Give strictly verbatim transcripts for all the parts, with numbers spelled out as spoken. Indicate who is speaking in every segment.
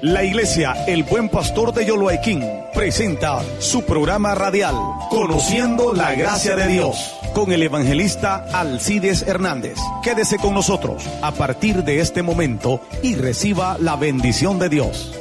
Speaker 1: La Iglesia El Buen Pastor de Yoloaiquín presenta su programa radial Conociendo la Gracia de Dios con el evangelista Alcides Hernández. Quédese con nosotros a partir de este momento y reciba la bendición de Dios.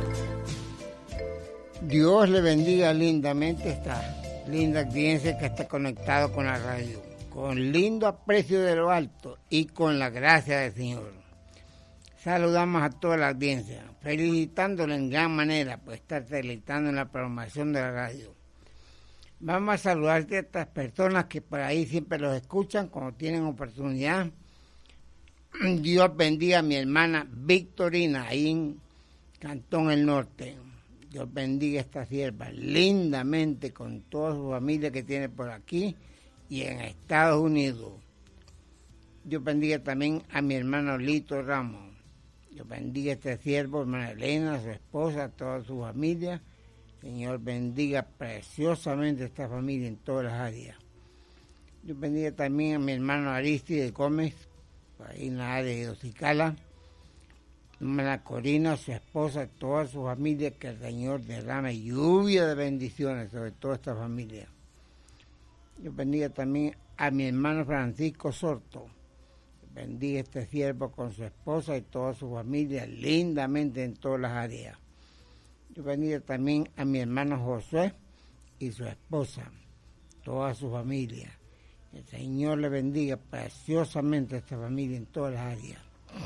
Speaker 2: Dios le bendiga lindamente esta linda audiencia que está conectado con la radio, con lindo aprecio de lo alto y con la gracia del Señor. Saludamos a toda la audiencia, felicitándole en gran manera por estar deleitando en la programación de la radio. Vamos a saludar a estas personas que por ahí siempre los escuchan cuando tienen oportunidad. Dios bendiga a mi hermana Victorina, ahí en Cantón El Norte. Dios bendiga a esta sierva lindamente con toda su familia que tiene por aquí y en Estados Unidos. Dios bendiga también a mi hermano Lito Ramos. Dios bendiga a este siervo, hermana Elena, a su esposa, a toda su familia. Señor, bendiga preciosamente a esta familia en todas las áreas. Dios bendiga también a mi hermano Aristide Gómez, ahí en la área de Dosicala. Hermana Corina, su esposa, toda su familia, que el Señor derrame lluvia de bendiciones sobre toda esta familia. Dios bendiga también a mi hermano Francisco Sorto. Bendiga este siervo con su esposa y toda su familia lindamente en todas las áreas. Dios bendiga también a mi hermano Josué y su esposa, toda su familia. El Señor le bendiga preciosamente a esta familia en todas las áreas.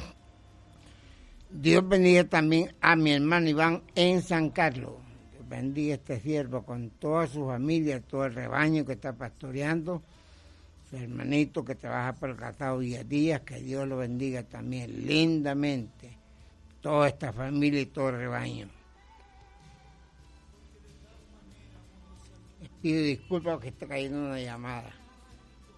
Speaker 2: Dios bendiga también a mi hermano Iván en San Carlos. Dios bendiga este siervo con toda su familia, todo el rebaño que está pastoreando. Su hermanito que trabaja por el Catado día a día, que Dios lo bendiga también lindamente. Toda esta familia y todo el rebaño. Les pido disculpas porque está cayendo una llamada.